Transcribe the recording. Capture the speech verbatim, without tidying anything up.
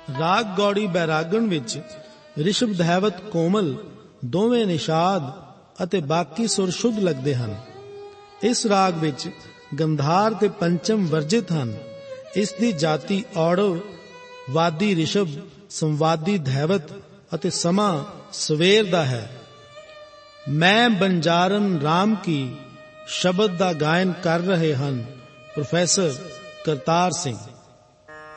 ਰਾਗ ਗੌੜੀ ਬੈਰਾਗਣ ਵਿੱਚ ਰਿਸ਼ਭ ਧੈਵਤ ਕੋਮਲ ਦੋਵੇਂ ਨਿਸ਼ਾਦ ਅਤੇ ਬਾਕੀ ਸੁਰ ਸ਼ੁੱਧ ਲੱਗਦੇ ਹਨ। ਇਸ ਰਾਗ ਵਿੱਚ ਗੰਧਾਰ ਤੇ ਪੰਚਮ ਵਰਜਿਤ ਹਨ। ਇਸ ਦੀ ਜਾਤੀ ਔੜਵ, ਵਾਦੀ ਰਿਸ਼ਭ, ਸੰਵਾਦੀ ਧੈਵਤ ਅਤੇ ਸਮਾਂ ਸਵੇਰ ਦਾ ਹੈ। ਮੈਂ ਬੰਜਾਰਨ ਰਾਮ ਕੀ ਸ਼ਬਦ ਦਾ ਗਾਇਨ ਕਰ ਰਹੇ ਹਨ ਪ੍ਰੋਫੈਸਰ ਕਰਤਾਰ ਸਿੰਘ।